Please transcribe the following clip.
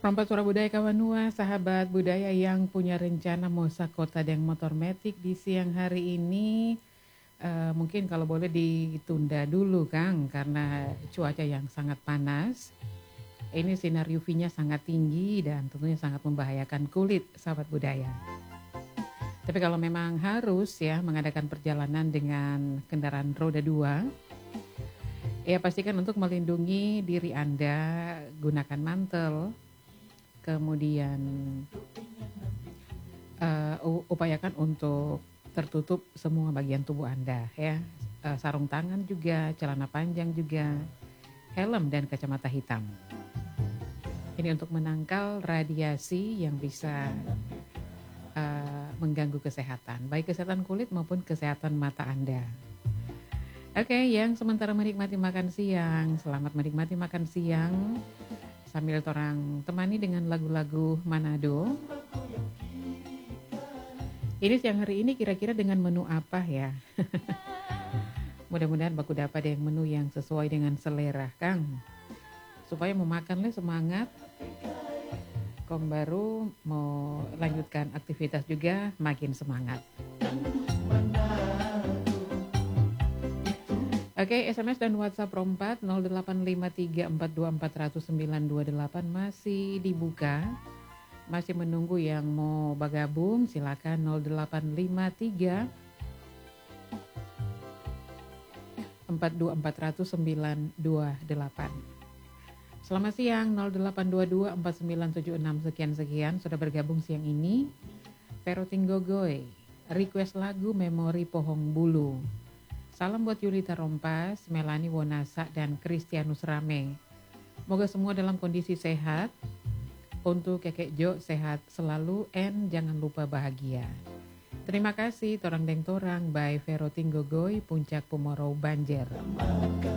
Rompat Suara Budaya Kawanua, sahabat budaya yang punya rencana mau sakota deng motor metik di siang hari ini, mungkin kalau boleh ditunda dulu Kang, karena cuaca yang sangat panas. Ini sinar UV-nya sangat tinggi dan tentunya sangat membahayakan kulit, sahabat budaya. Tapi kalau memang harus ya mengadakan perjalanan dengan kendaraan roda 2, ya pastikan untuk melindungi diri Anda, gunakan mantel, kemudian upayakan untuk tertutup semua bagian tubuh Anda ya. Sarung tangan juga, celana panjang juga, helm dan kacamata hitam. Ini untuk menangkal radiasi yang bisa mengganggu kesehatan, baik kesehatan kulit maupun kesehatan mata Anda. Oke, yang sementara menikmati makan siang, selamat menikmati makan siang sambil torang temani dengan lagu-lagu Manado. Ini siang hari ini kira-kira dengan menu apa ya? Mudah-mudahan baku dapat yang menu yang sesuai dengan selera Kang. Supaya mau makan semangat. Kong baru mau lanjutkan aktivitas juga makin semangat. Oke, SMS dan WhatsApp Rompat 0853424928 masih dibuka. Masih menunggu yang mau bergabung, silakan 0853 4240928. Selamat siang 0822 4976 sekian-sekian sudah bergabung siang ini. Vero Tinggogoy, request lagu Memori Pohong Bulu. Salam buat Yulita Rompas, Melani Wonasa dan Kristianus Rame. Moga semua dalam kondisi sehat. Untuk Kekek Jo sehat selalu and jangan lupa bahagia. Terima kasih Torang Deng Torang by Vero Tinggogoy, Puncak Pumorou Banjer.